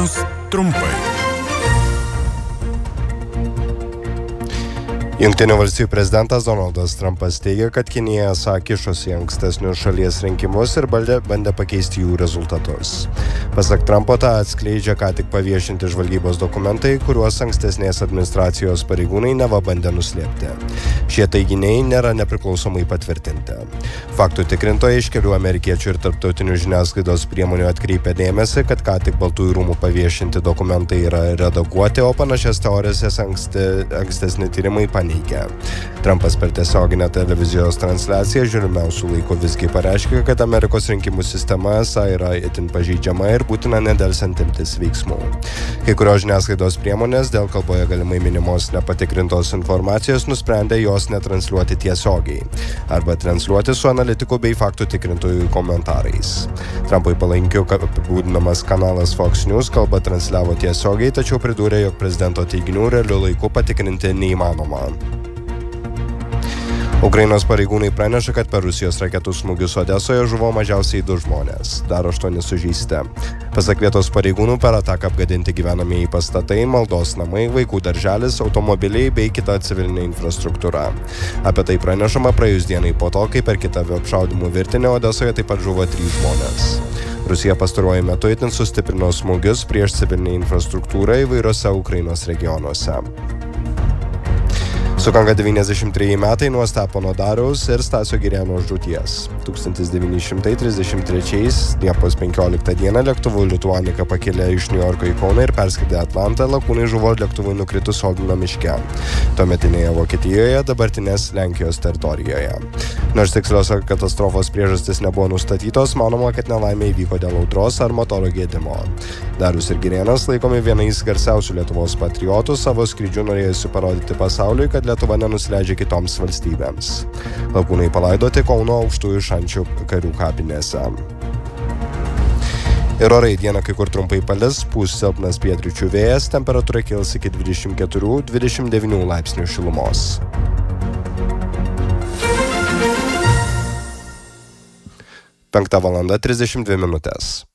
Žinios trumpai. Jungtinių valstijų prezidentas Donaldas Trumpas teigia, kad Kinija esą kišosi į ankstesnius šalies rinkimus ir bandė pakeisti jų rezultatus. Pasak Trumpo, tą atskleidžia ką tik paviešinti žvalgybos dokumentai, kuriuos ankstesnės administracijos pareigūnai neva bandė nuslėpti. Šie teiginiai nėra nepriklausomai patvirtinti. Faktų tikrintojai iš kelių amerikiečių ir tarptautinių žiniasklaidos priemonių atkreipė dėmesį, kad ką tik Baltųjų rūmų paviešinti dokumentai yra redaguoti, o panašias teorijas ankstesni tyrimai paneigia. Trumpas per tiesioginę televizijos transliaciją žiūrimiausių laikų visgi pareiškė, kad Amerikos rinkimų sistema esą yra itin pažeidžiama ir būtina nedelsiant imtis veiksmų. Kai kurios žiniasklaidos priemonės dėl kalboje galimai minimos nepatikrintos informacijos nusprendė jos netransliuoti tiesiogiai arba transliuoti su analitikų bei faktų tikrintojų komentarais. Trumpui palankiu apibūdinamas kanalas Fox News kalbą transliavo tiesiogiai, tačiau pridūrė, jog prezidento teiginių realiu laiku patikrinti neįmanoma. Ukrainos pareigūnai praneša, kad per Rusijos raketų smūgius Odesoje žuvo mažiausiai 2 žmonės, dar 8 sužeisti. Pasak vietos pareigūnų, per ataką apgadinti gyvenamieji pastatai, maldos namai, vaikų darželis, automobiliai bei kita civilinė infrastruktūra. Apie tai pranešama praėjus dienai po to, kai per kitą apšaudymų virtinę Odesoje taip pat žuvo 3 žmonės. Rusija pastaruoju metu itin sustiprino smūgius prieš civilinę infrastruktūrą įvairiose Ukrainos regionuose. Sukanka 93 metai nuo Stepono Dariaus ir Stasio Girėno žūties. 1933 Liepos 15 dieną lėktuvu Lituanika pakėlė iš Niujorko į Kauną ir perskridė Atlantą, lakūnai žuvo lėktuvui nukritus Odino miške, tuometinėje Vokietijoje, dabartinės Lenkijos teritorijoje. Nors tikslios katastrofos priežastis nebuvo nustatytos, manoma, kad nelaimė įvyko dėl audros ar motoro gedimo. Darius ir Girėnas laikomi vienais garsiausių Lietuvos patriotų, savo skrydžiu norėjusių parodyti pasauliui, kad Lietuva nenusileidžia kitoms valstybėms. Lakūnai palaidoti Kauno Aukštųjų Šančių karių kapinėse. Ir orai dieną kai kur trumpai palis, pūs silpnas pietryčių vėjas, temperatūra kils iki 24-29 laipsnių šilumos. 5:32 min.